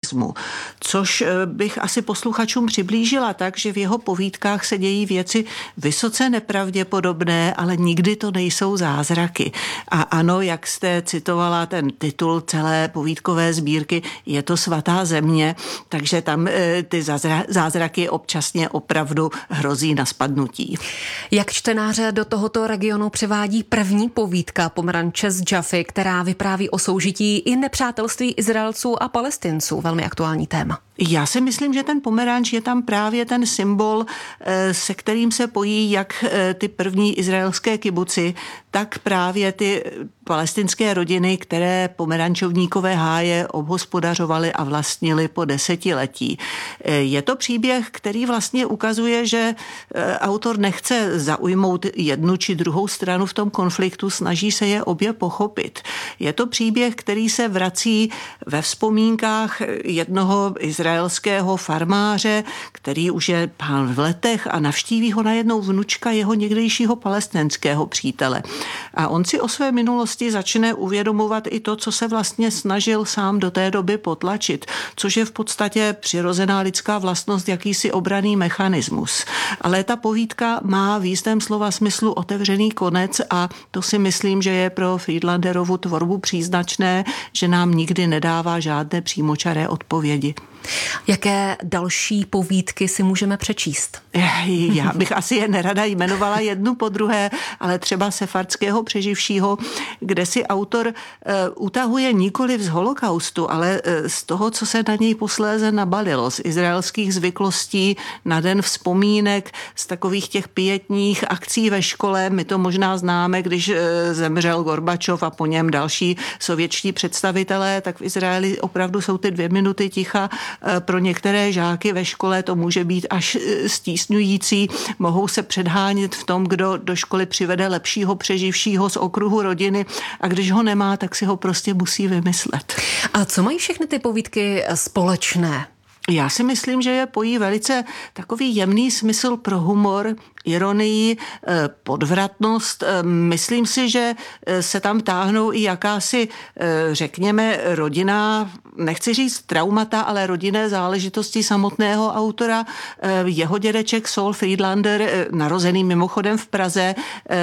realismu, což bych asi posluchačům přiblížila tak, že v jeho povídkách se dějí věci vysoce nepravděpodobné, ale nikdy to nejsou zázraky. A ano, jak jste citovala ten titul celé povídkové sbírky, je to svatá země, takže tam ty zázraky občasně opravdu hrozí na spadnutí. Jak čtenáře do tohoto regionu přivádí první povídka Pomeranče z Jaffy, která vypráví o soužití i nepřátelství Izraelců a Palestinců. Velmi aktuální téma. Já si myslím, že ten pomeranč je tam právě ten symbol, se kterým se pojí jak ty první izraelské kibuci, tak právě ty palestinské rodiny, které pomerančovníkové háje obhospodařovaly a vlastnili po desetiletí. Je to příběh, který vlastně ukazuje, že autor nechce zaujmout jednu či druhou stranu v tom konfliktu, snaží se je obě pochopit. Je to příběh, který se vrací ve vzpomínkách jednoho izraelského farmáře, který už je pán v letech a navštíví ho najednou vnučka jeho někdejšího palestinského přítele. A on si o své minulosti začne uvědomovat i to, co se vlastně snažil sám do té doby potlačit, což je v podstatě přirozená lidská vlastnost, jakýsi obranný mechanismus. Ale ta povídka má v jistém slova smyslu otevřený konec a to si myslím, že je pro Friedlanderovu tvorbu příznačné, že nám nikdy nedává žádné přímočaré odpovědi. Jaké další povídky si můžeme přečíst? Já bych asi je nerada jmenovala jednu po druhé, ale třeba Sefardského přeživšího, kde si autor utahuje nikoli z holokaustu, ale z toho, co se na něj posléze nabalilo, z izraelských zvyklostí na den vzpomínek, z takových těch pietních akcí ve škole. My to možná známe, když zemřel Gorbačov a po něm další sovětští představitelé, tak v Izraeli opravdu jsou ty 2 minuty ticha. Pro některé žáky ve škole to může být až stísňující. Mohou se předhánět v tom, kdo do školy přivede lepšího přeživšího z okruhu rodiny a když ho nemá, tak si ho prostě musí vymyslet. A co mají všechny ty povídky společné? Já si myslím, že je pojí velice takový jemný smysl pro humor, ironii, podvratnost. Myslím si, že se tam táhnou i jakási, řekněme, rodinná, nechci říct traumata, ale rodinné záležitosti samotného autora. Jeho dědeček Saul Friedlander, narozený mimochodem v Praze,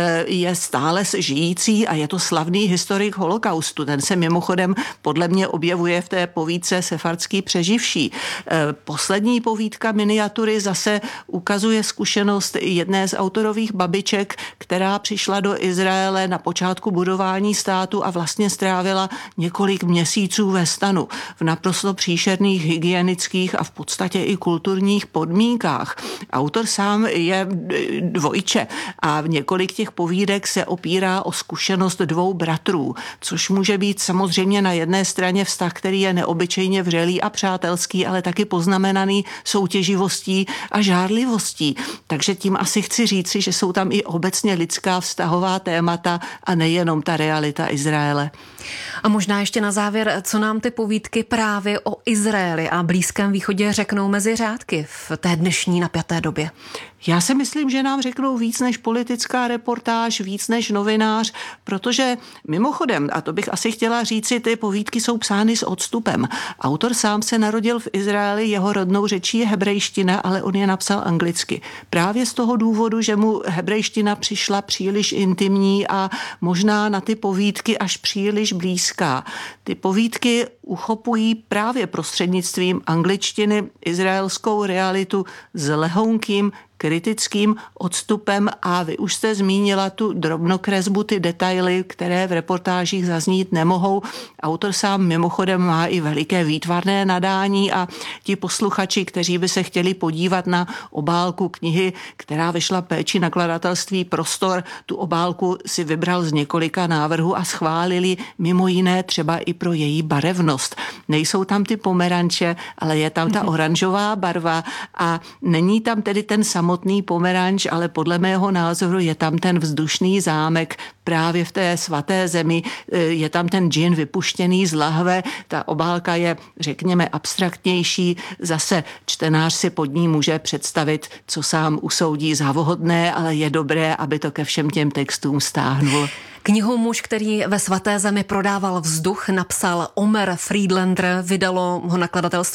je stále žijící a je to slavný historik holokaustu. Ten se mimochodem podle mě objevuje v té povídce Sefardský přeživší. Poslední povídka Miniatury zase ukazuje zkušenost jedné z autorových babiček, která přišla do Izraele na počátku budování státu a vlastně strávila několik měsíců ve stanu v naprosto příšerných hygienických a v podstatě i kulturních podmínkách. Autor sám je dvojče a v několik těch povídek se opírá o zkušenost 2 bratrů, což může být samozřejmě na jedné straně vztah, který je neobyčejně vřelý a přátelský, ale taky poznamenaný soutěživostí a žárlivostí. Takže tím asi chci říci, že jsou tam i obecně lidská vztahová témata a nejenom ta realita Izraele. A možná ještě na závěr, co nám ty povídky právě o Izraeli a Blízkém východě řeknou mezi řádky v té dnešní napjaté době? Já si myslím, že nám řeknou víc než politická reportáž, víc než novinář, protože mimochodem, a to bych asi chtěla říci, ty povídky jsou psány s odstupem. Autor sám se narodil v Izraeli, jeho rodnou řečí je hebrejština, ale on je napsal anglicky. Právě z toho důvodu, že mu hebrejština přišla příliš intimní a možná na ty povídky až příliš blízká. Ty povídky uchopují právě prostřednictvím angličtiny izraelskou realitu s lehounkým kritickým odstupem a vy už jste zmínila tu drobnokresbu, ty detaily, které v reportážích zaznít nemohou. Autor sám mimochodem má i veliké výtvarné nadání a ti posluchači, kteří by se chtěli podívat na obálku knihy, která vyšla péči nakladatelství Prostor, tu obálku si vybral z několika návrhů a schválili mimo jiné třeba i pro její barevnost. Nejsou tam ty pomeranče, ale je tam ta oranžová barva a není tam tedy ten samotný pomeranč, ale podle mého názoru je tam ten vzdušný zámek právě v té svaté zemi, je tam ten džin vypuštěný z lahve, ta obálka je, řekněme, abstraktnější, zase čtenář si pod ní může představit, co sám usoudí za vhodné, ale je dobré, aby to ke všem těm textům stáhnul. Knihu Muž, který ve svaté zemi prodával vzduch, napsal Omer Friedlander, vydalo ho nakladatelství